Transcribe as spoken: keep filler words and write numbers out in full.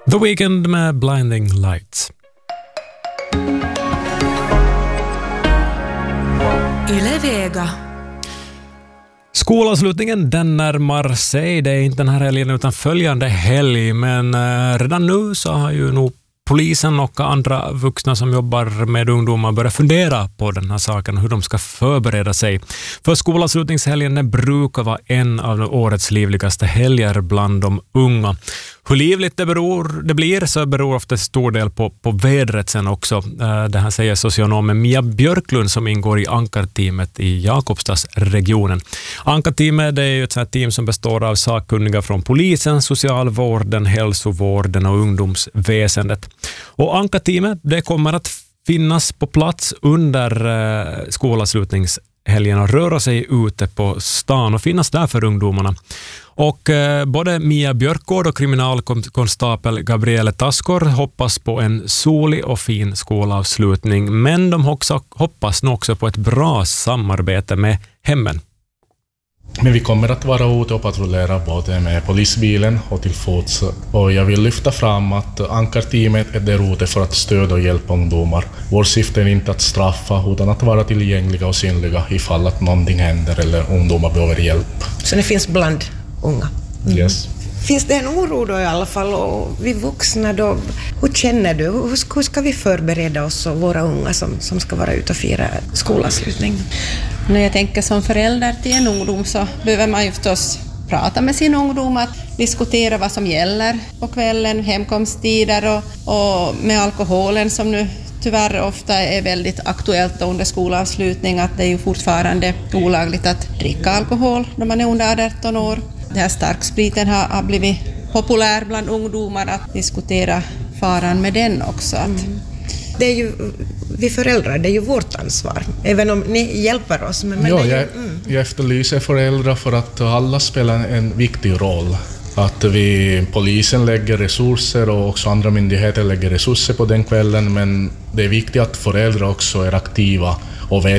The Weeknd med Blinding Lights. Yle Vega. Skolavslutningen den närmar sig. Det är inte den här helgen utan följande helg. Men eh, redan nu så har ju nog polisen och andra vuxna som jobbar med ungdomar börjat fundera på den här saken, hur de ska förbereda sig. För skolavslutningshelgen brukar vara en av årets livligaste helger bland de unga. Hur livligt det, beror, det blir så beror ofta stor del på, på vädret sen också. Det här säger socionomen Mia Björklund som ingår i Ankarteamet i Jakobstadsregionen. Ankarteamet är ju ett sånt team som består av sakkunniga från polisen, socialvården, hälsovården och ungdomsväsendet. Och Ankarteamet det kommer att finnas på plats under eh, skolavslutningshelgen och röra sig ute på stan och finnas där för ungdomarna. Och eh, både Mia Björkgård och kriminalkonstapel Gabriele Taskor hoppas på en solig och fin skolavslutning, men de också, hoppas nog också på ett bra samarbete med hemmen. Men vi kommer att vara ute och patrullera både med polisbilen och till fots. Och jag vill lyfta fram att Ankarteamet är där ute för att stödja och hjälpa ungdomar. Vår syfte är inte att straffa utan att vara tillgängliga och synliga ifall att någonting händer eller ungdomar behöver hjälp. Så det finns bland unga? Mm. Yes. Finns det en oro då i alla fall? Och vi vuxna då, hur känner du? Hur, hur ska vi förbereda oss och våra unga som, som ska vara ute och fira skolavslutning? När jag tänker som förälder till en ungdom så behöver man ju förstås prata med sin ungdom, att diskutera vad som gäller på kvällen, hemkomsttider och, och med alkoholen som nu tyvärr ofta är väldigt aktuellt under skolavslutning, att det är ju fortfarande olagligt att dricka alkohol när man är under arton år. Den här starkspriten har, har blivit populär bland ungdomar, att diskutera faran med den också. Att mm. Det är ju, vi föräldrar, det är ju vårt ansvar, även om ni hjälper oss. Men, men ja, det är ju, jag, mm. jag efterlyser föräldrar för att alla spelar en viktig roll. Att vi, polisen lägger resurser och också andra myndigheter lägger resurser på den kvällen, men det är viktigt att föräldrar också är aktiva och vet